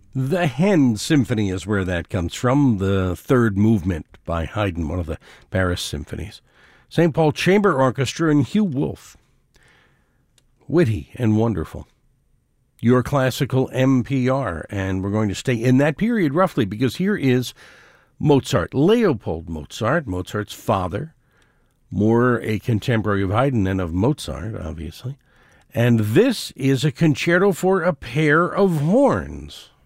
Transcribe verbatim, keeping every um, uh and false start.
The Hen Symphony is where that comes from, the third movement by Haydn, one of the Paris symphonies. Saint Paul Chamber Orchestra and Hugh Wolf. Witty and wonderful. Your classical N P R, and we're going to stay in that period roughly, because here is Mozart, Leopold Mozart, Mozart's father, more a contemporary of Haydn than of Mozart, obviously. And this is a concerto for a pair of horns.